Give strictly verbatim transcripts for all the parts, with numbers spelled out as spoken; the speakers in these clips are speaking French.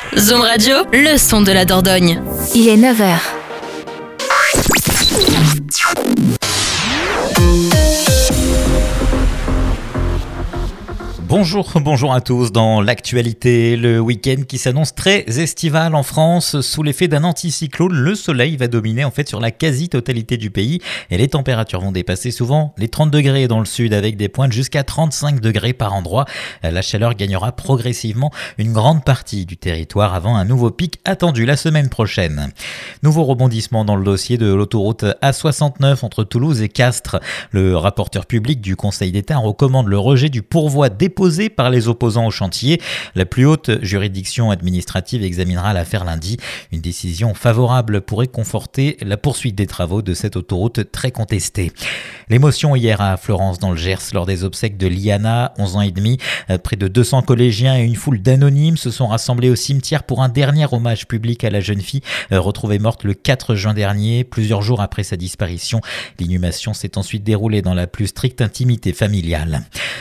Zoom Radio, le son de la Dordogne. Il est neuf heures. Bonjour, bonjour à tous. Dans l'actualité, le week-end qui s'annonce très estival en France. Sous l'effet d'un anticyclone, le soleil va dominer en fait sur la quasi-totalité du pays et les températures vont dépasser souvent les trente degrés dans le sud avec des pointes jusqu'à trente-cinq degrés par endroit. La chaleur gagnera progressivement une grande partie du territoire avant un nouveau pic attendu la semaine prochaine. Nouveau rebondissement dans le dossier de l'autoroute A soixante-neuf entre Toulouse et Castres. Le rapporteur public du Conseil d'État recommande le rejet du pourvoi déposé par les opposants au chantier. La plus haute juridiction administrative examinera l'affaire lundi. Une décision favorable pourrait conforter la poursuite des travaux de cette autoroute très contestée. L'émotion hier à Florence dans le Gers lors des obsèques de Liana, onze ans et demi. Près de deux cents collégiens et une foule d'anonymes se sont rassemblés au cimetière pour un dernier hommage public à la jeune fille retrouvée morte le quatre juin dernier, plusieurs jours après sa disparition. L'inhumation s'est ensuite déroulée dans la plus stricte intimité familiale.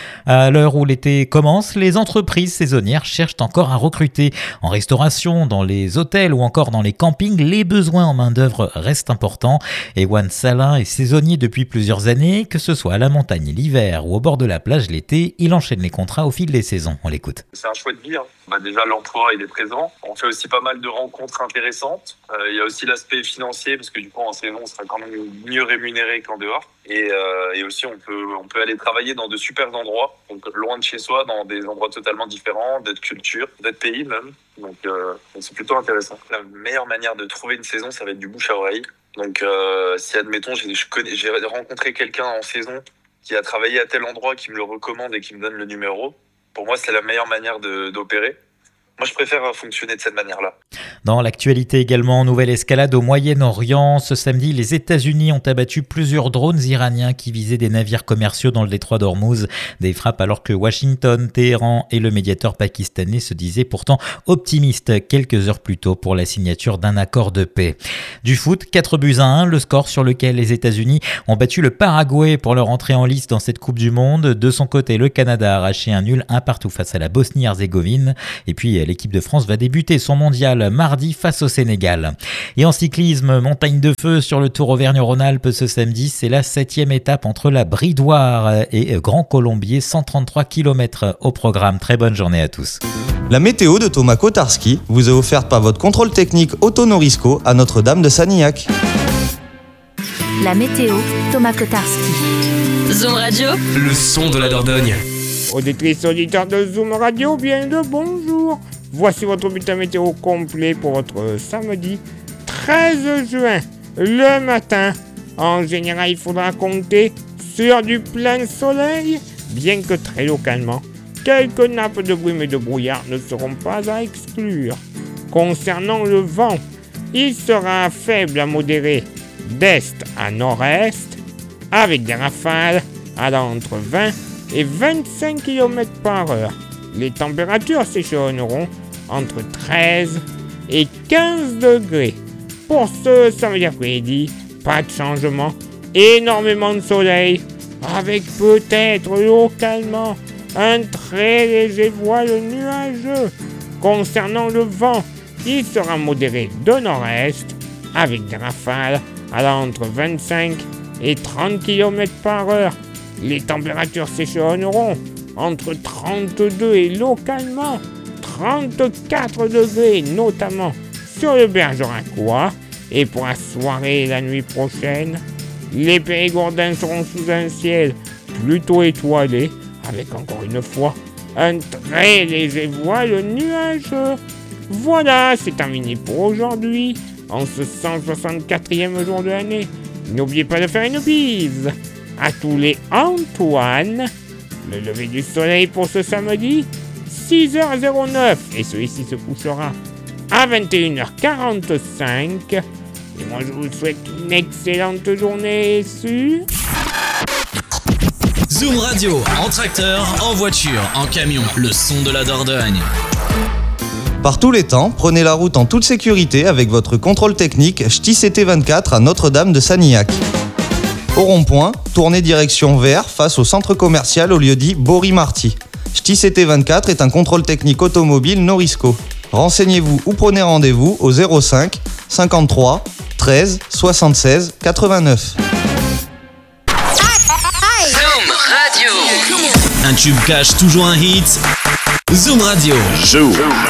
À l'heure où l'été commence, les entreprises saisonnières cherchent encore à recruter. En restauration, dans les hôtels ou encore dans les campings, les besoins en main-d'œuvre restent importants. Ewan Salin est saisonnier depuis plusieurs années, que ce soit à la montagne l'hiver ou au bord de la plage l'été, il enchaîne les contrats au fil des saisons. On l'écoute. C'est un choix de vie. Hein. Bah déjà, l'emploi, il est présent. On fait aussi pas mal de rencontres intéressantes. Euh, il y a aussi l'aspect financier, parce que du coup, en saison, on sera quand même mieux rémunéré qu'en dehors. Et, euh, et aussi, on peut, on peut aller travailler dans de super endroits, donc loin de chez soi, dans des endroits totalement différents, d'autres cultures, d'autres pays même. Donc, euh, donc c'est plutôt intéressant. La meilleure manière de trouver une saison, ça va être du bouche à oreille. Donc, euh, si admettons, j'ai, je connais, j'ai rencontré quelqu'un en saison qui a travaillé à tel endroit, qui me le recommande et qui me donne le numéro, pour moi, c'est la meilleure manière de, d'opérer. Moi, je préfère fonctionner de cette manière-là. Dans l'actualité également, nouvelle escalade au Moyen-Orient. Ce samedi, les États-Unis ont abattu plusieurs drones iraniens qui visaient des navires commerciaux dans le détroit d'Ormuz. Des frappes alors que Washington, Téhéran et le médiateur pakistanais se disaient pourtant optimistes quelques heures plus tôt pour la signature d'un accord de paix. Du foot, quatre buts à un, le score sur lequel les États-Unis ont battu le Paraguay pour leur entrée en lice dans cette Coupe du Monde. De son côté, le Canada a arraché un nul un partout face à la Bosnie-Herzégovine. Et puis, l'équipe de France va débuter son mondial mardi face au Sénégal. Et en cyclisme, montagne de feu sur le Tour Auvergne-Rhône-Alpes ce samedi. C'est la septième étape entre la Bridoire et Grand Colombier. cent trente-trois kilomètres au programme. Très bonne journée à tous. La météo de Thomas Kotarski vous est offerte par votre contrôle technique Auto Norisco à Notre-Dame de Sanilhac. La météo, Thomas Kotarski. Zoom Radio, le son de la Dordogne. Auditrices, auditeurs de Zoom Radio, bien le bonjour. Voici votre bulletin météo complet pour votre samedi treize juin. Le matin, en général, il faudra compter sur du plein soleil, bien que très localement. Quelques nappes de brume et de brouillard ne seront pas à exclure. Concernant le vent, il sera faible à modéré d'est à nord-est, avec des rafales allant entre vingt et vingt-cinq kilomètres par heure. Les températures s'échelonneront entre treize et quinze degrés. Pour ce samedi après-midi, pas de changement, énormément de soleil, avec peut-être localement un très léger voile nuageux. Concernant le vent, il sera modéré de nord-est, avec des rafales allant entre vingt-cinq et trente kilomètres par heure. Les températures s'échelonneront entre trente-deux et localement trente-quatre degrés, notamment sur le Bergeracois. Et pour la soirée et la nuit prochaine, les Périgourdins seront sous un ciel plutôt étoilé, avec encore une fois un très léger voile nuageux. Voilà, c'est terminé pour aujourd'hui, en ce cent soixante-quatrième jour de l'année. N'oubliez pas de faire une bise à tous les Antoine. Le lever du soleil pour ce samedi, six heures neuf, et celui-ci se couchera à vingt et une heures quarante-cinq. Et moi je vous souhaite une excellente journée sur Zoom Radio, en tracteur, en voiture, en camion, le son de la Dordogne. Par tous les temps, prenez la route en toute sécurité avec votre contrôle technique Ch'ti C T vingt-quatre à Notre-Dame de Sanilhac. Au rond-point, tournez direction vers face au centre commercial au lieu-dit Bory-Marty. Ch'ti C T vingt-quatre est un contrôle technique automobile Norisco. Renseignez-vous ou prenez rendez-vous au zéro cinq cinquante-trois treize soixante-seize quatre-vingt-neuf. Un tube cache toujours un hit. Zoom Radio. Zoom.